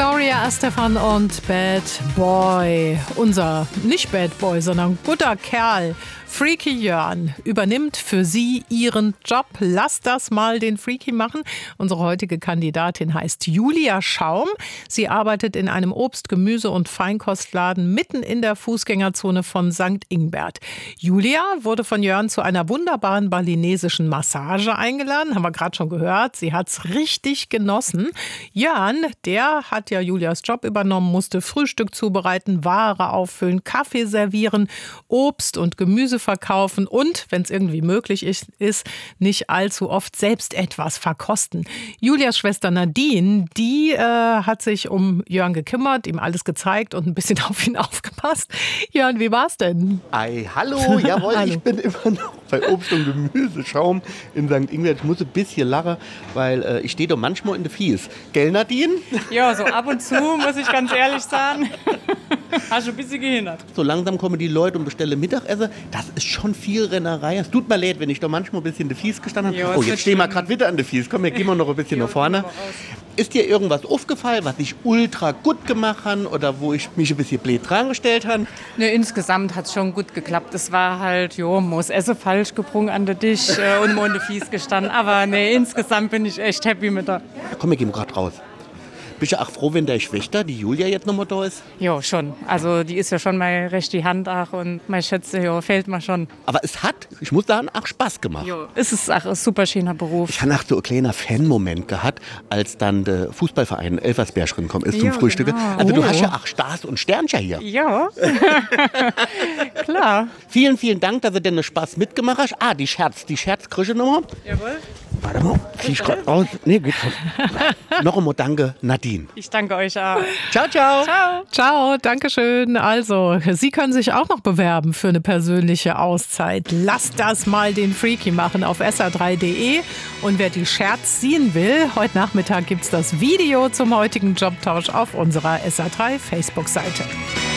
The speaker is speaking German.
Gloria Estefan und Bad Boy. Unser, nicht Bad Boy, sondern guter Kerl, Freaky Jörn, übernimmt für Sie Ihren Job. Lass das mal den Freaky machen. Unsere heutige Kandidatin heißt Julia Schaum. Sie arbeitet in einem Obst-, Gemüse- und Feinkostladen mitten in der Fußgängerzone von St. Ingbert. Julia wurde von Jörn zu einer wunderbaren balinesischen Massage eingeladen. Haben wir gerade schon gehört. Sie hat es richtig genossen. Jörn, der hat ja Julias Job übernommen, musste Frühstück zubereiten, Ware auffüllen, Kaffee servieren, Obst und Gemüse verkaufen und, wenn es irgendwie möglich ist, nicht allzu oft selbst etwas verkosten. Julias Schwester Nadine, die hat sich um Jörn gekümmert, ihm alles gezeigt und ein bisschen auf ihn aufgepasst. Jörn, wie war's denn? Ei, hallo, jawohl, Hallo. Ich bin immer noch bei Obst- und Gemüseschaum in St. Ingbert. Ich muss ein bisschen lachen, weil ich stehe da manchmal in der Fies. Gell, Nadine? Ja, so ab und zu, muss ich ganz ehrlich sagen. Hast du ein bisschen gehindert. So langsam kommen die Leute und bestellen Mittagessen. Das ist schon viel Rennerei. Es tut mir leid, wenn ich da manchmal ein bisschen in der Fies gestanden habe. Jo, Oh, ist jetzt nicht stehen wir schlimm. gerade wieder an der Fies. Komm, wir gehen mal noch ein bisschen nach vorne. gehen wir raus. Ist dir irgendwas aufgefallen, was ich ultra gut gemacht habe oder wo ich mich ein bisschen blöd dran gestellt habe? Ne, insgesamt hat es schon gut geklappt. Es war halt, muss Essen falsch gebrungen an den Tisch und mal in den Fies gestanden. Aber ne, insgesamt bin ich echt happy mit der. Komm, wir gehen gerade raus. Bist du auch froh, wenn deine Schwester, die Julia, jetzt nochmal da ist? Ja, schon. Also die ist ja schon meine rechte Hand auch und meine Schätze, fehlt mir schon. Aber es hat, ich muss sagen, auch Spaß gemacht. Jo, es ist auch ein super schöner Beruf. Ich habe auch so einen kleinen Fan-Moment gehabt, als dann der Fußballverein Elversberg gekommen ist zum Ja, Frühstück. genau. Also du Oh. hast ja auch Stars und Sternchen hier. Ja, klar. Vielen, vielen Dank, dass du denn Spaß mitgemacht hast. Ah, die Scherzkrüche nochmal. Jawohl. Warte mal, zieh ich gerade raus. Nee, geht schon. Noch einmal danke, Nadine. Ich danke euch auch. Ciao, ciao. Ciao. Ciao, dankeschön. Also, Sie können sich auch noch bewerben für eine persönliche Auszeit. Lasst das mal den Freaky machen auf sr3.de. Und wer die Scherz ziehen will, heute Nachmittag gibt es das Video zum heutigen Jobtausch auf unserer SR3 Facebook-Seite.